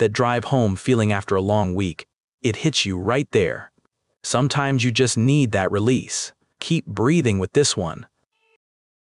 that drive home feeling after a long week. It hits you right there. Sometimes you just need that release. Keep breathing with this one.